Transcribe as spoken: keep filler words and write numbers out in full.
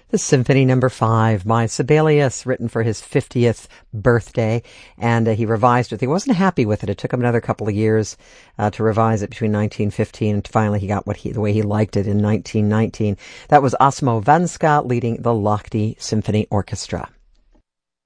The Symphony Number Five by Sibelius, written for his fiftieth birthday, and uh, he revised it. He wasn't happy with it. It took him another couple of years uh, to revise it between nineteen fifteen, and finally he got what he, the way he liked it in nineteen nineteen. That was Osmo Vanska leading the Lahti Symphony Orchestra.